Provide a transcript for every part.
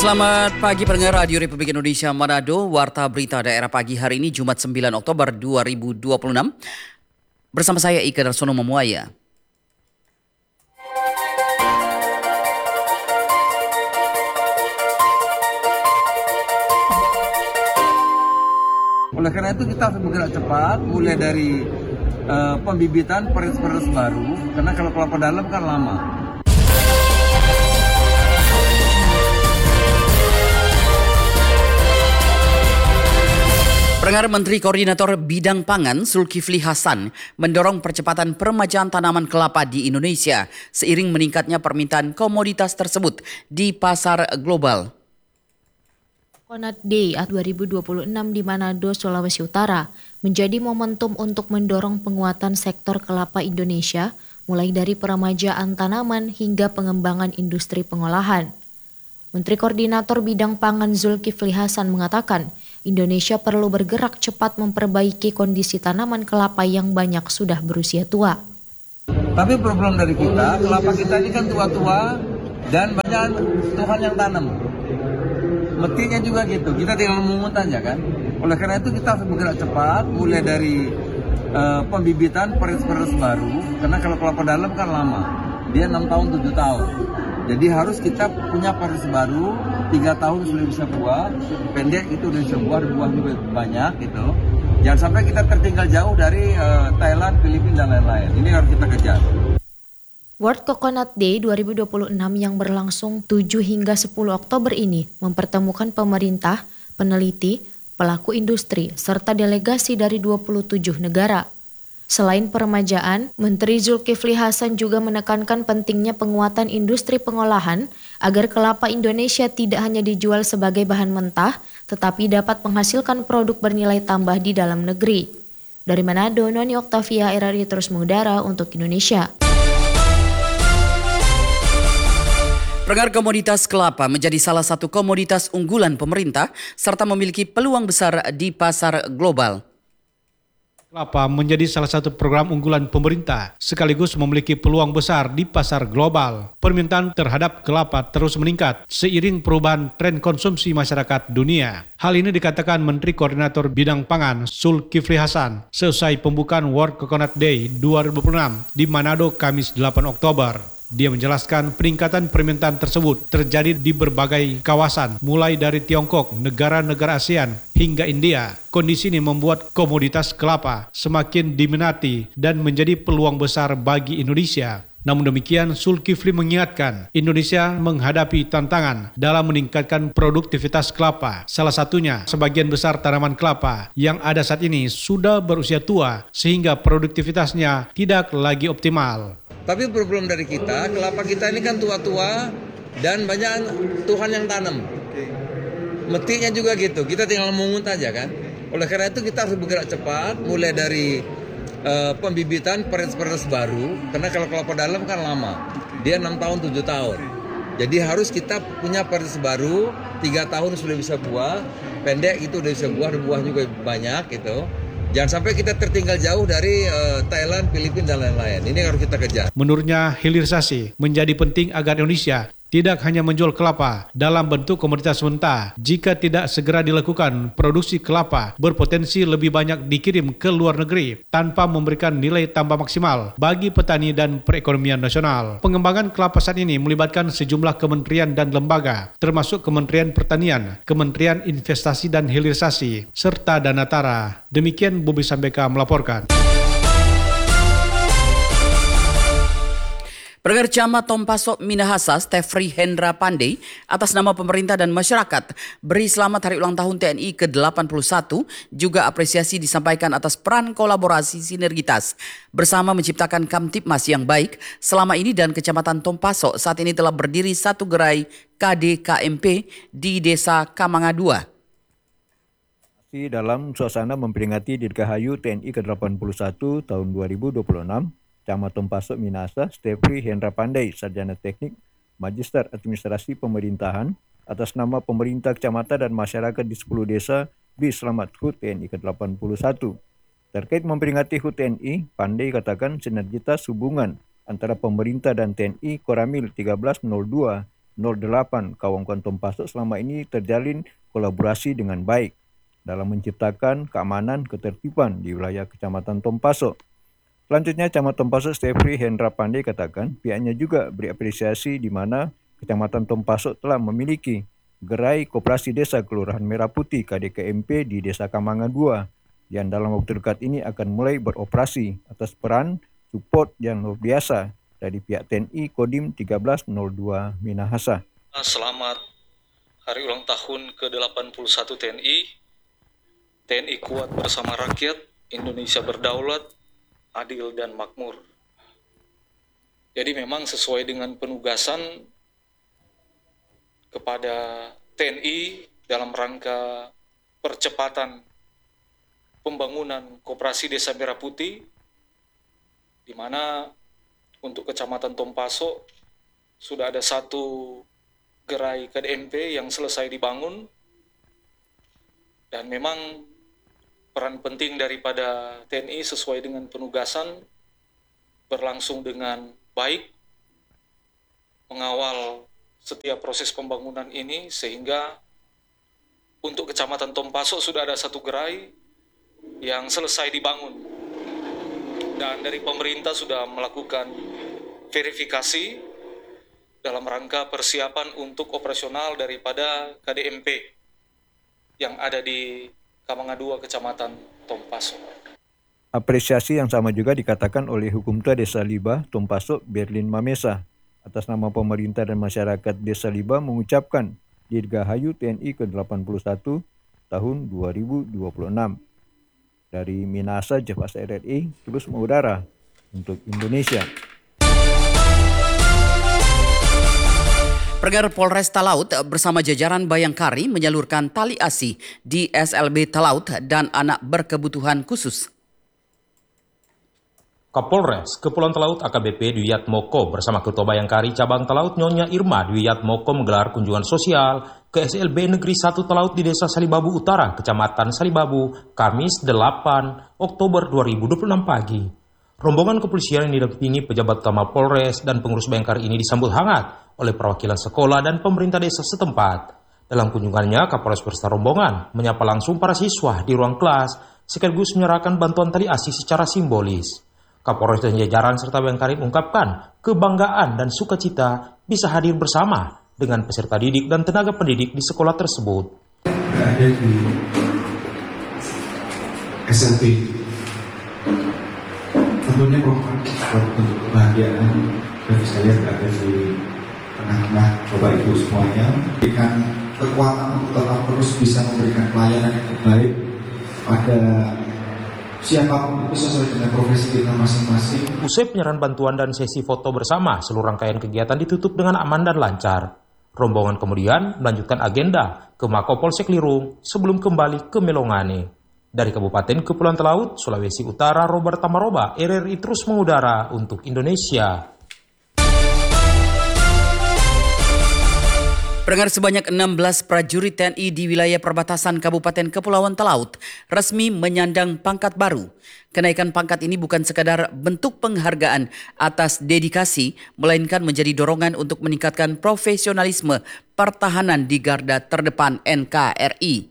Selamat pagi pendengar Radio Republik Indonesia Manado, Warta Berita Daerah Pagi hari ini Jumat 9 Oktober 2026. Bersama saya Ika Darsono Memuaya. Oleh karena itu kita harus bergerak cepat, mulai dari pembibitan varietas baru, karena kalau kelapa dalam kan lama. Pendengar, Menteri Koordinator Bidang Pangan Zulkifli Hasan mendorong percepatan peremajaan tanaman kelapa di Indonesia seiring meningkatnya permintaan komoditas tersebut di pasar global. Coconut Day 2026 di Manado, Sulawesi Utara menjadi momentum untuk mendorong penguatan sektor kelapa Indonesia, mulai dari peremajaan tanaman hingga pengembangan industri pengolahan. Menteri Koordinator Bidang Pangan Zulkifli Hasan mengatakan, Indonesia perlu bergerak cepat memperbaiki kondisi tanaman kelapa yang banyak sudah berusia tua. Tapi problem dari kita, kelapa kita ini kan tua-tua dan banyak Tuhan yang tanam. Metinya juga gitu, kita tinggal memungut aja kan. Oleh karena itu kita harus bergerak cepat, mulai dari pembibitan varietas baru, karena kalau kelapa dalam kan lama, dia 6 tahun 7 tahun. Jadi harus kita punya varietas baru, 3 tahun sudah bisa buah, pendek itu udah bisa buah juga banyak gitu. Jangan sampai kita tertinggal jauh dari Thailand, Filipina dan lain-lain. Ini harus kita kejar. World Coconut Day 2026 yang berlangsung 7 hingga 10 Oktober ini mempertemukan pemerintah, peneliti, pelaku industri, serta delegasi dari 27 negara. Selain peremajaan, Menteri Zulkifli Hasan juga menekankan pentingnya penguatan industri pengolahan agar kelapa Indonesia tidak hanya dijual sebagai bahan mentah, tetapi dapat menghasilkan produk bernilai tambah di dalam negeri. Dari Manado, Noni Oktavia, RRI Terus Mengudara untuk Indonesia. Pendengar, komoditas kelapa menjadi salah satu komoditas unggulan pemerintah serta memiliki peluang besar di pasar global. Kelapa menjadi salah satu program unggulan pemerintah, sekaligus memiliki peluang besar di pasar global. Permintaan terhadap kelapa terus meningkat seiring perubahan tren konsumsi masyarakat dunia. Hal ini dikatakan Menteri Koordinator Bidang Pangan Zulkifli Hasan seusai pembukaan World Coconut Day 2026 di Manado Kamis 8 Oktober. Dia menjelaskan peningkatan permintaan tersebut terjadi di berbagai kawasan, mulai dari Tiongkok, negara-negara ASEAN, hingga India. Kondisi ini membuat komoditas kelapa semakin diminati dan menjadi peluang besar bagi Indonesia. Namun demikian, Zulkifli mengingatkan Indonesia menghadapi tantangan dalam meningkatkan produktivitas kelapa. Salah satunya, sebagian besar tanaman kelapa yang ada saat ini sudah berusia tua sehingga produktivitasnya tidak lagi optimal. Tapi problem dari kita, kelapa kita ini kan tua-tua dan banyak Tuhan yang tanam. Metinya juga gitu, kita tinggal memungut aja kan. Oleh karena itu kita harus bergerak cepat, mulai dari pembibitan varietas baru, karena kalau kelapa dalam kan lama, dia 6 tahun 7 tahun. Jadi harus kita punya varietas baru, 3 tahun sudah bisa buah, pendek itu udah bisa buah juga banyak gitu. Jangan sampai kita tertinggal jauh dari Thailand, Filipina dan lain-lain. Ini harus kita kejar. Menurutnya, hilirisasi menjadi penting agar Indonesia tidak hanya menjual kelapa dalam bentuk komoditas mentah. Jika tidak segera dilakukan, produksi kelapa berpotensi lebih banyak dikirim ke luar negeri tanpa memberikan nilai tambah maksimal bagi petani dan perekonomian nasional. Pengembangan kelapa saat ini melibatkan sejumlah kementerian dan lembaga, termasuk Kementerian Pertanian, Kementerian Investasi dan Hilirisasi, serta Danatara. Demikian Bobi Sambeka melaporkan. Pendengar, Camat Tompaso Minahasa Stefri Hendra Pandey atas nama pemerintah dan masyarakat beri selamat hari ulang tahun TNI ke-81, juga apresiasi disampaikan atas peran kolaborasi sinergitas bersama menciptakan Kamtipmas yang baik selama ini, dan Kecamatan Tompaso saat ini telah berdiri satu gerai KDKMP di Desa Kamanga II. Dalam suasana memperingati Dirgahayu TNI ke-81 tahun 2026, Camat Tompaso Minahasa Stefri Hendra Pandey, Sarjana Teknik, Magister Administrasi Pemerintahan, atas nama pemerintah kecamatan dan masyarakat di 10 desa beri selamat HUT TNI ke-81. Terkait memperingati HUT TNI, Pandey katakan sinergitas hubungan antara pemerintah dan TNI Koramil 1302 08 kawan-kawan Tompasok selama ini terjalin kolaborasi dengan baik dalam menciptakan keamanan ketertiban di wilayah Kecamatan Tompasok. Selanjutnya, Camat Tompasok Stefri Hendra Pandey katakan pihaknya juga beri apresiasi di mana Kecamatan Tompasok telah memiliki Gerai Koperasi Desa Kelurahan Merah Putih KDKMP di Desa Kamanga 2 yang dalam waktu dekat ini akan mulai beroperasi atas peran support yang luar biasa dari pihak TNI Kodim 1302 Minahasa. Selamat Hari Ulang Tahun ke-81 TNI. TNI kuat bersama rakyat, Indonesia berdaulat, adil dan makmur. Jadi memang sesuai dengan penugasan kepada TNI dalam rangka percepatan pembangunan Koperasi Desa Merah Putih, di mana untuk Kecamatan Tompasok sudah ada 1 gerai KDMP yang selesai dibangun, dan memang peran penting daripada TNI sesuai dengan penugasan berlangsung dengan baik, mengawal setiap proses pembangunan ini, sehingga untuk Kecamatan Tompasok sudah ada 1 gerai yang selesai dibangun, dan dari pemerintah sudah melakukan verifikasi dalam rangka persiapan untuk operasional daripada KDMP yang ada di Kamanga 2 Kecamatan Tompasok. Apresiasi yang sama juga dikatakan oleh Hukumta Desa Libah Tompasok Berlin Mamesa. Atas nama pemerintah dan masyarakat Desa Libah mengucapkan Dirgahayu TNI ke-81 tahun 2026. Dari Minahasa, Jepas RRI terus mengudara untuk Indonesia. Pendengar, Polres Talaut bersama jajaran Bayangkari menyalurkan tali asi di SLB Talaut dan anak berkebutuhan khusus. Kapolres Kepulauan Talaut AKBP Dwi Yatmoko bersama Ketua Bayangkari Cabang Talaut Nyonya Irma Dwi Yatmoko menggelar kunjungan sosial ke SLB Negeri 1 Talaut di Desa Salibabu Utara, Kecamatan Salibabu, Kamis 8 Oktober 2026 pagi. Rombongan kepolisian yang didampingi pejabat utama Polres dan pengurus Bayangkari ini disambut hangat oleh perwakilan sekolah dan pemerintah desa setempat. Dalam kunjungannya, Kapolres beserta rombongan menyapa langsung para siswa di ruang kelas, sekaligus menyerahkan bantuan tali asi secara simbolis. Kapolres dan jajaran serta Bayangkari mengungkapkan kebanggaan dan sukacita bisa hadir bersama dengan peserta didik dan tenaga pendidik di sekolah tersebut. Berada di SMP, tentunya merupakan suatu bentuk kebahagiaan bagi saya berada di tengah-tengah Bapak Ibu semuanya, memberikan kekuatan untuk tetap terus bisa memberikan pelayanan yang terbaik pada siapapun itu sesuai dengan profesi kita masing-masing. Usai penyerahan bantuan dan sesi foto bersama, seluruh rangkaian kegiatan ditutup dengan aman dan lancar. Rombongan kemudian melanjutkan agenda ke Mako Polsek Lirung sebelum kembali ke Melongane. Dari Kabupaten Kepulauan Talaut, Sulawesi Utara, Robert Tamaroba, RRI terus mengudara untuk Indonesia. Pendengar, sebanyak 16 prajurit TNI di wilayah perbatasan Kabupaten Kepulauan Talaut resmi menyandang pangkat baru. Kenaikan pangkat ini bukan sekadar bentuk penghargaan atas dedikasi, melainkan menjadi dorongan untuk meningkatkan profesionalisme pertahanan di garda terdepan NKRI.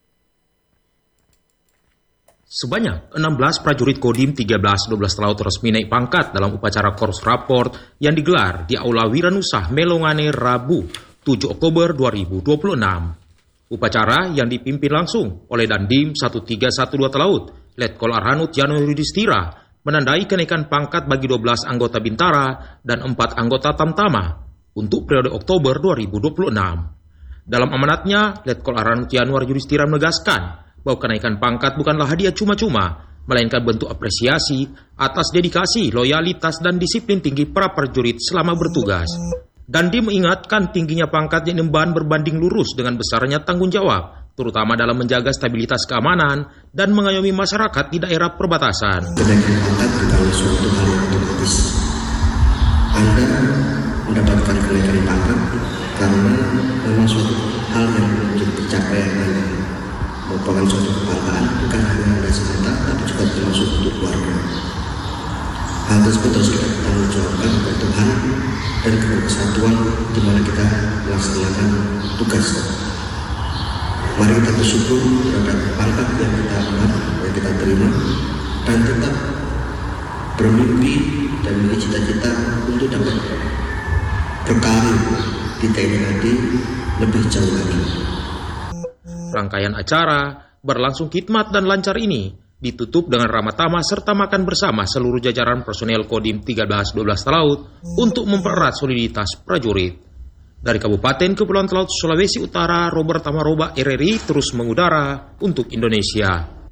Sebanyak 16 prajurit Kodim 1312 Talaut resmi naik pangkat dalam upacara Kors Raport yang digelar di Aula Wiranusah Melongane Rabu 7 Oktober 2026. Upacara yang dipimpin langsung oleh Dandim 1312 Talaut, Letkol Arhanud Yano Yudhistira, menandai kenaikan pangkat bagi 12 anggota Bintara dan 4 anggota Tamtama untuk periode Oktober 2026. Dalam amanatnya, Letkol Arhanud Yanuar Yudhistira menegaskan bahwa kenaikan pangkat bukanlah hadiah cuma-cuma, melainkan bentuk apresiasi atas dedikasi, loyalitas, dan disiplin tinggi para prajurit selama bertugas. Dandi mengingatkan tingginya pangkat yang emban berbanding lurus dengan besarnya tanggung jawab, terutama dalam menjaga stabilitas keamanan dan mengayomi masyarakat di daerah perbatasan. Kenaikan pangkat bukanlah suatu hal yang otomatis. Anda mendapatkan kenaikan pangkat karena memang suatu hal yang menjadi pencapaian dan merupakan suatu kebanggaan bukan hanya Anda semata, tapi juga termasuk untuk keluarga. Hal tersebut harus kita tanggung jawabkan kepada Tuhan dan kepada kesatuan di mana kita melaksanakan tugas. Mari kita bersyukur terhadap pangkat yang kita emban, yang kita terima, dan tetap bermimpi dan memiliki cita-cita untuk dapat berkarir di TNI AD lebih jauh lagi. Rangkaian acara berlangsung khidmat dan lancar ini ditutup dengan ramah tamah serta makan bersama seluruh jajaran personel Kodim 13-12 Talaut untuk mempererat soliditas prajurit. Dari Kabupaten Kepulauan Talaut, Sulawesi Utara, Robert Tamaroba, RRI terus mengudara untuk Indonesia.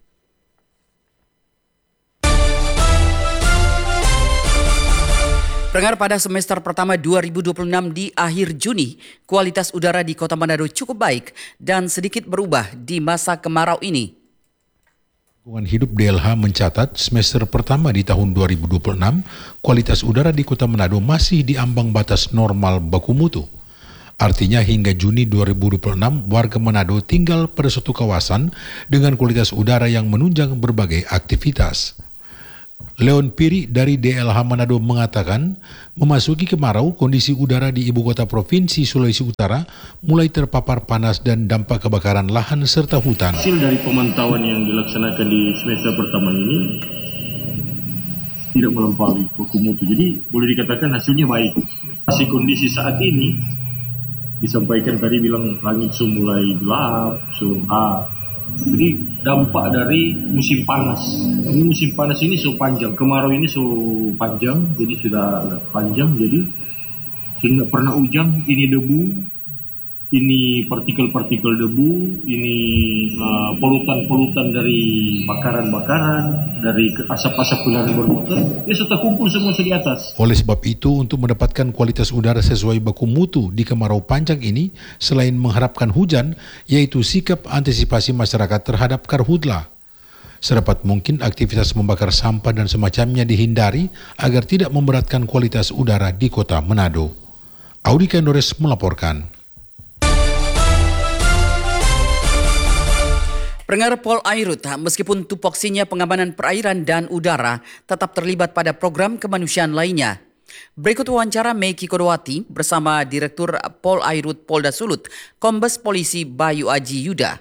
Pendengar, pada semester pertama 2026 di akhir Juni, kualitas udara di Kota Manado cukup baik dan sedikit berubah di masa kemarau ini. Lingkungan Hidup DLH mencatat semester pertama di tahun 2026, kualitas udara di Kota Manado masih di ambang batas normal baku mutu. Artinya hingga Juni 2026, warga Manado tinggal pada suatu kawasan dengan kualitas udara yang menunjang berbagai aktivitas. Leon Piri dari DLH Manado mengatakan, memasuki kemarau, kondisi udara di ibu kota provinsi Sulawesi Utara mulai terpapar panas dan dampak kebakaran lahan serta hutan. Hasil dari pemantauan yang dilaksanakan di semester pertama ini tidak melampaui baku mutu. Jadi boleh dikatakan hasilnya baik. Masih kondisi saat ini disampaikan tadi bilang langit sudah mulai gelap, sudah. Jadi dampak dari musim panas. Ini musim panas ini so panjang, kemarau ini so panjang, jadi sudah panjang, jadi sudah pernah hujan, ini debu, ini partikel-partikel debu, ini polutan-polutan dari bakaran-bakaran, dari asap-asap kendaraan bermotor, ini sudah kumpul semua di atas. Oleh sebab itu, untuk mendapatkan kualitas udara sesuai baku mutu di kemarau panjang ini, selain mengharapkan hujan, yaitu sikap antisipasi masyarakat terhadap karhutla. Sedapat mungkin aktivitas membakar sampah dan semacamnya dihindari agar tidak memberatkan kualitas udara di Kota Manado. Audi Kendores melaporkan. Pendengar, Polairut, meskipun tupoksinya pengamanan perairan dan udara, tetap terlibat pada program kemanusiaan lainnya. Berikut wawancara Meiki Kodowati bersama Direktur Polairut Polda Sulut, Kombes Polisi Bayu Aji Yuda.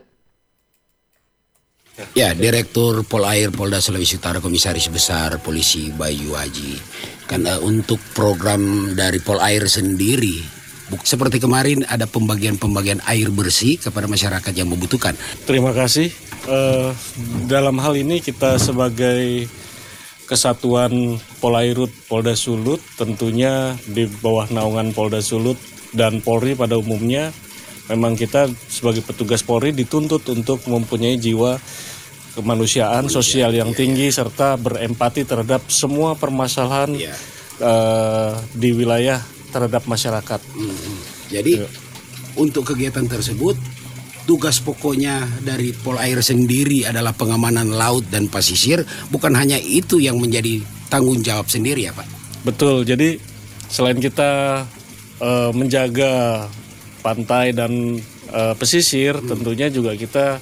Ya, Direktur Polair Polda Sulawesi Utara, Komisaris Besar Polisi Bayu Aji. Karena untuk program dari Polair sendiri, seperti kemarin ada pembagian air bersih kepada masyarakat yang membutuhkan. Terima kasih. Dalam hal ini kita sebagai Kesatuan Polairut Polda Sulut, tentunya di bawah naungan Polda Sulut dan Polri pada umumnya, memang kita sebagai petugas Polri dituntut untuk mempunyai jiwa kemanusiaan, sosial yang tinggi, serta berempati terhadap semua permasalahan di wilayah terhadap masyarakat. Jadi untuk kegiatan tersebut, tugas pokoknya dari Polair sendiri adalah pengamanan laut dan pesisir, bukan hanya itu yang menjadi tanggung jawab sendiri ya Pak? Betul, jadi selain kita menjaga pantai dan pesisir, tentunya juga kita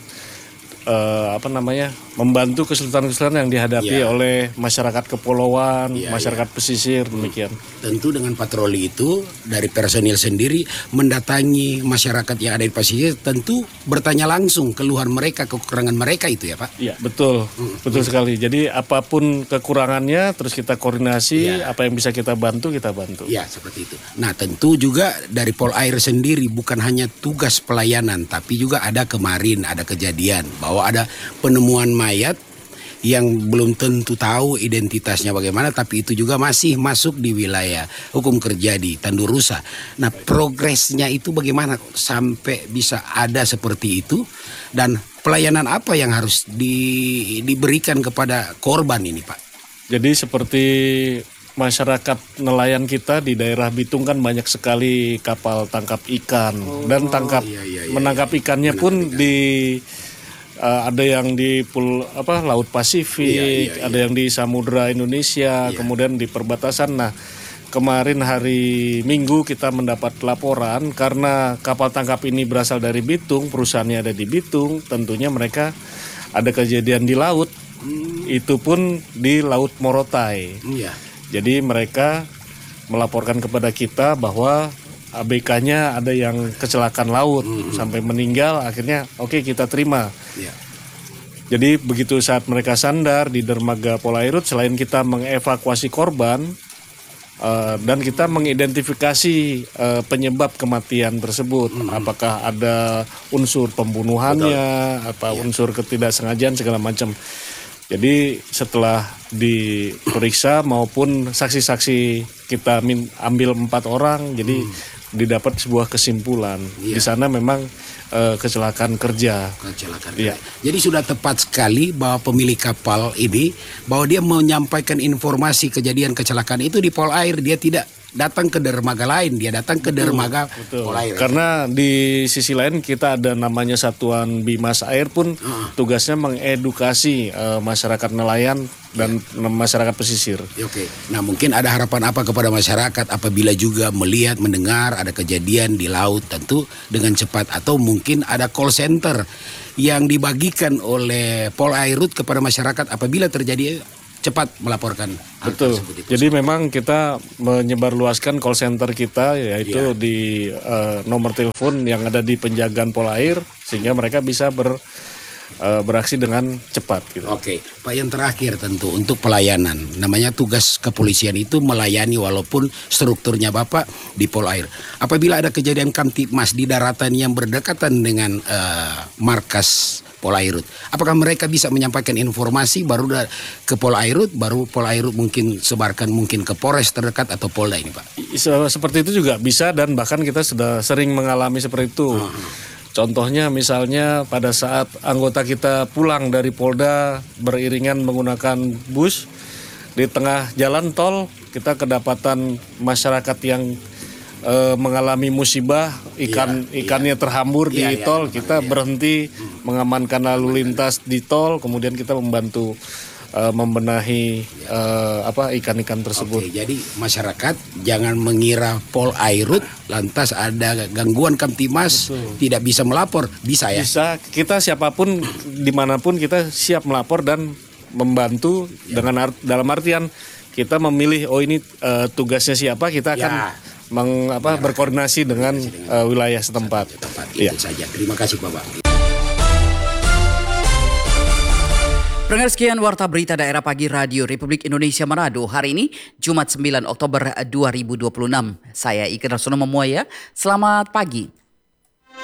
membantu kesulitan-kesulitan yang dihadapi oleh masyarakat kepulauan, masyarakat pesisir, demikian. Tentu dengan patroli itu dari personil sendiri mendatangi masyarakat yang ada di pesisir, tentu bertanya langsung keluhan mereka, kekurangan mereka itu ya Pak? Iya, betul. Betul sekali. Jadi apapun kekurangannya terus kita koordinasi, apa yang bisa kita bantu, kita bantu. Ya, seperti itu. Nah, tentu juga dari Polair sendiri bukan hanya tugas pelayanan, tapi juga ada kemarin ada kejadian bahwa ada penemuan mayat yang belum tentu tahu identitasnya bagaimana, tapi itu juga masih masuk di wilayah hukum kerja di Tandurusa. Nah, progresnya itu bagaimana sampai bisa ada seperti itu, dan pelayanan apa yang harus diberikan kepada korban ini Pak? Jadi seperti masyarakat nelayan kita di daerah Bitung kan banyak sekali kapal tangkap ikan, dan menangkap ikannya pun di ada yang di Laut Pasifik, ada yang di Samudra Indonesia, kemudian di perbatasan. Nah, kemarin hari Minggu kita mendapat laporan karena kapal tangkap ini berasal dari Bitung, perusahaannya ada di Bitung, tentunya mereka ada kejadian di laut, itu pun di Laut Morotai. Jadi mereka melaporkan kepada kita bahwa ABK-nya ada yang kecelakaan laut sampai meninggal, akhirnya oke, kita terima. Jadi begitu saat mereka sandar di dermaga Polairut, selain kita mengevakuasi korban dan kita mengidentifikasi penyebab kematian tersebut, apakah ada unsur pembunuhannya atau unsur ketidaksengajaan segala macam. Jadi setelah diperiksa maupun saksi-saksi kita ambil 4 orang, jadi didapat sebuah kesimpulan. Di sana memang kecelakaan kerja. Jadi sudah tepat sekali bahwa pemilik kapal ini, bahwa dia menyampaikan informasi kejadian kecelakaan itu di Polair, dia tidak datang ke dermaga lain, dia datang ke dermaga Polair. Karena di sisi lain kita ada namanya Satuan Bimas Air pun tugasnya mengedukasi masyarakat nelayan dan masyarakat pesisir. Oke. Nah, mungkin ada harapan apa kepada masyarakat apabila juga melihat, mendengar ada kejadian di laut, tentu dengan cepat, atau mungkin ada call center yang dibagikan oleh Polairut kepada masyarakat apabila terjadi, cepat melaporkan. Betul. Jadi memang kita menyebarluaskan call center kita, yaitu di nomor telepon yang ada di penjagaan Polair, sehingga mereka bisa beraksi dengan cepat. Gitu. Oke, Pak, yang terakhir tentu untuk pelayanan. Namanya tugas kepolisian itu melayani walaupun strukturnya Bapak di Polair. Apabila ada kejadian Kamtibmas di daratan yang berdekatan dengan markas Polairut, apakah mereka bisa menyampaikan informasi baru ke Polairut, baru Polairut mungkin sebarkan mungkin ke Polres terdekat atau Polda ini, Pak? Seperti itu juga bisa, dan bahkan kita sudah sering mengalami seperti itu. Contohnya misalnya pada saat anggota kita pulang dari Polda beriringan menggunakan bus, di tengah jalan tol kita kedapatan masyarakat yang mengalami musibah, ikannya terhambur di tol, kita berhenti mengamankan lalu lintas di tol, kemudian kita membantu membenahi ikan-ikan tersebut. Oke, jadi masyarakat jangan mengira Polairut lantas ada gangguan Kamtibmas tidak bisa melapor, bisa ya? Bisa, kita siapapun dimanapun kita siap melapor dan membantu dengan dalam artian kita memilih ini tugasnya siapa, kita akan berkoordinasi dengan wilayah setempat. Itu saja. Terima kasih, Bapak. Pendengar, sekian Warta Berita Daerah Pagi Radio Republik Indonesia Manado hari ini, Jumat 9 Oktober 2026. Saya Iker Rasono Memuaya. Selamat pagi.